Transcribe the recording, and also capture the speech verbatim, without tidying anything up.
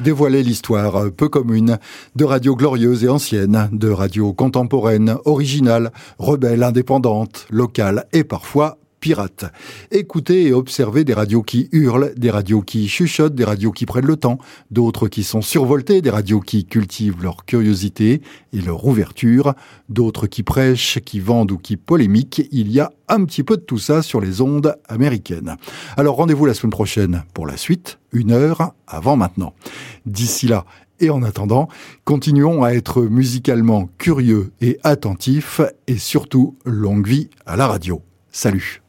Dévoiler l'histoire peu commune de radios glorieuses et anciennes, de radios contemporaines, originales, rebelles, indépendantes, locales et parfois pirates. Écouter et observer des radios qui hurlent, des radios qui chuchotent, des radios qui prennent le temps, d'autres qui sont survoltées, des radios qui cultivent leur curiosité et leur ouverture, d'autres qui prêchent, qui vendent ou qui polémiquent. Il y a un petit peu de tout ça sur les ondes américaines. Alors rendez-vous la semaine prochaine pour la suite, une heure avant maintenant. D'ici là, et en attendant, continuons à être musicalement curieux et attentifs et surtout longue vie à la radio. Salut!